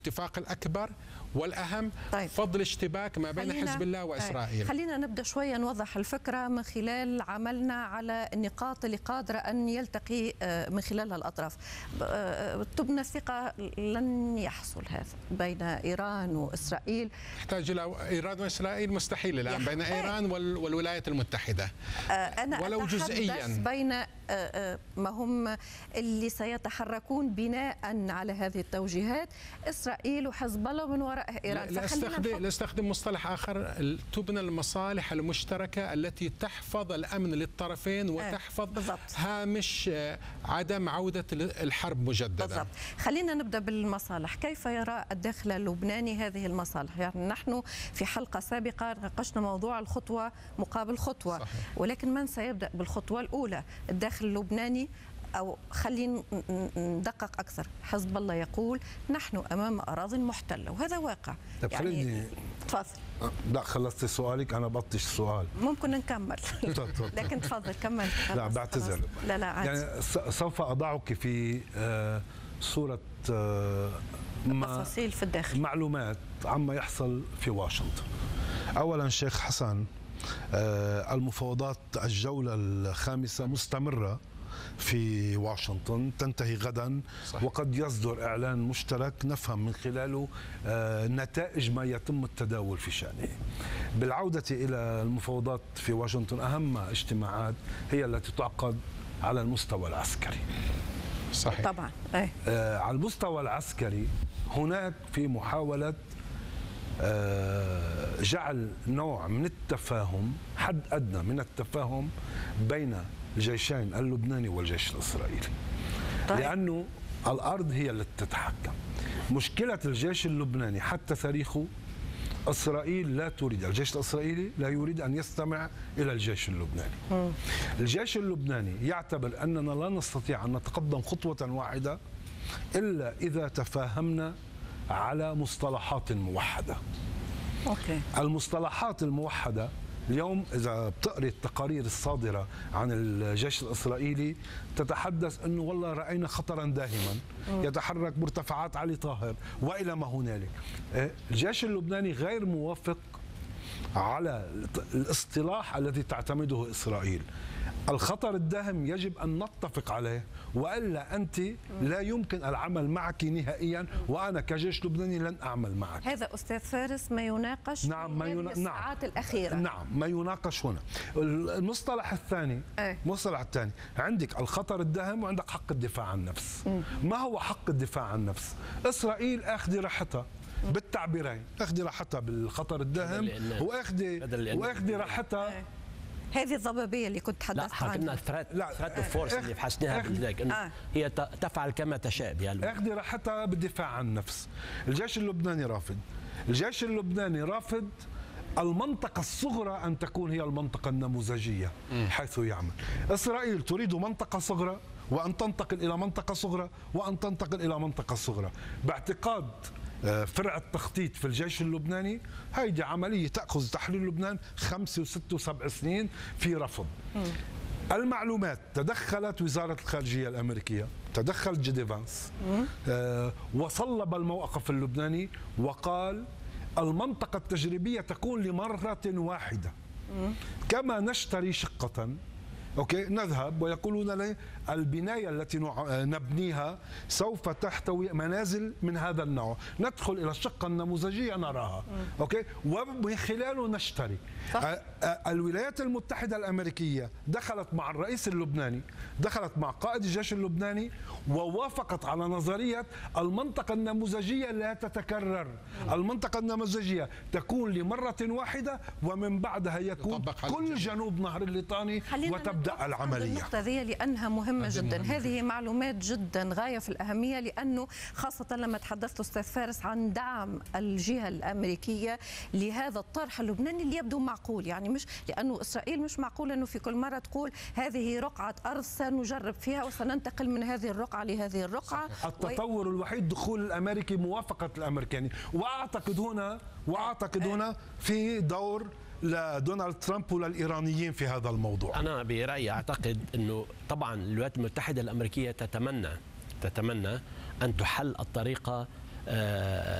الاتفاق الأكبر والأهم طيب. فضل اشتباك ما بين حزب الله وإسرائيل. خلينا نبدأ شوية نوضح الفكرة من خلال عملنا على النقاط اللي قادرة أن يلتقي من خلالها الأطراف. تبنى الثقة لن يحصل هذا بين إيران وإسرائيل. يحتاج إلى إيران وإسرائيل مستحيل الآن بين إيران والولايات المتحدة أنا ولو جزئيا بين ما هم اللي سيتحركون بناء على هذه التوجيهات إسرائيل وحزب الله من وراء إيران. لاستخدم مصطلح آخر، تبنى المصالح المشتركة التي تحفظ الأمن للطرفين وتحفظ هامش عدم عودة الحرب مجددا. بالضبط. خلينا نبدأ بالمصالح. كيف يرى الداخل اللبناني هذه المصالح؟ يعني نحن في حلقة سابقة ناقشنا موضوع الخطوة مقابل خطوة. صحيح. ولكن من سيبدأ بالخطوة الأولى؟ الداخل اللبناني، أو خلينا ندقق أكثر. حزب الله يقول نحن أمام أراضي محتلة وهذا واقع. طيب يعني تفضل. لا خلصتي سؤالك، أنا بطش السؤال. ممكن نكمل لكن تفضل كمل. لا بعتذر. لا عادي. يعني سوف أضعك في صورة تفاصيل في الداخل، معلومات عما يحصل في واشنطن. أولا شيخ حسن، المفاوضات الجولة الخامسة مستمرة في واشنطن، تنتهي غدا. صحيح. وقد يصدر إعلان مشترك نفهم من خلاله نتائج ما يتم التداول في شأنه. بالعودة إلى المفاوضات في واشنطن، أهم اجتماعات هي التي تعقد على المستوى العسكري. صحيح. طبعا. على المستوى العسكري هناك في محاولة جعل نوع من التفاهم، حد أدنى من التفاهم بين الجيشين اللبناني والجيش الإسرائيلي. طيب. لأنه الأرض هي التي تتحكم. مشكلة الجيش اللبناني حتى تاريخه، إسرائيل لا تريد، الجيش الإسرائيلي لا يريد أن يستمع إلى الجيش اللبناني. الجيش اللبناني يعتبر أننا لا نستطيع أن نتقدم خطوة واحدة إلا إذا تفاهمنا على مصطلحات موحدة. أوكي. المصطلحات الموحدة اليوم إذا بتقري التقارير الصادرة عن الجيش الإسرائيلي تتحدث أنه والله رأينا خطرا داهما يتحرك مرتفعات علي طاهر وإلى ما هنالك. الجيش اللبناني غير موافق على الاصطلاح الذي تعتمده إسرائيل. الخطر الداهم يجب أن نتفق عليه، وإلا أنت لا يمكن العمل معك نهائيا، وأنا كجيش لبناني لن أعمل معك. هذا أستاذ فارس ما يناقش. نعم الساعات الأخيرة. نعم ما يناقش هنا. المصطلح الثاني، المصطلح الثاني عندك الخطر الداهم وعندك حق الدفاع عن النفس. ما هو حق الدفاع عن النفس؟ إسرائيل أخذ راحتها بالتعبيرين، أخذ راحتها بالخطر الداهم وأخذ راحتها. هذه الضبابية اللي كنت تحدثت عنها. ثرات فورس اللي بحثناها بالذاك هي تفعل كما تشاء بها. أخذ راحتها بالدفاع عن النفس. الجيش اللبناني رافض. الجيش اللبناني رافض المنطقة الصغرى أن تكون هي المنطقة النموذجية حيث يعمل. إسرائيل تريد منطقة صغرى وأن تنتقل إلى منطقة صغرى وأن تنتقل إلى منطقة صغرى. باعتقاد فرع التخطيط في الجيش اللبناني هيدي عملية تأخذ تحرير لبنان 5 و6 و7 سنين في رفض. المعلومات، تدخلت وزارة الخارجية الأمريكية، تدخل جيدي فانس وصلب الموقف اللبناني وقال المنطقة التجريبية تكون لمرة واحدة. كما نشتري شقة أوكي نذهب ويقولون لي البناية التي نبنيها سوف تحتوي منازل من هذا النوع، ندخل إلى الشقة النموذجية نراها أوكي ومن خلاله نشتري. الولايات المتحدة الأمريكية دخلت مع الرئيس اللبناني، دخلت مع قائد الجيش اللبناني ووافقت على نظرية المنطقة النموذجية لا تتكرر. المنطقة النموذجية تكون لمرة واحدة ومن بعدها يكون كل جنوب نهر الليطاني وتبدأ العملية. النقطة ذي لأنها مهمة جدا. هذه معلومات جدا غاية في الأهمية، لأنه خاصة لما تحدثت أستاذ فارس عن دعم الجهة الأمريكية لهذا الطرح اللبناني اللي يبدو معقول. يعني مش لأنه إسرائيل مش معقول أنه في كل مرة تقول هذه رقعة أرض سنجرب فيها وسننتقل من هذه الرقعة لهذه الرقعة. التطور الوحيد دخول الأمريكي، موافقة الأمريكاني. وأعتقد هنا في دور لدونالد ترامب وللإيرانيين في هذا الموضوع. أنا برأيي أعتقد أنه طبعا الولايات المتحدة الأمريكية تتمنى أن تحل الطريقة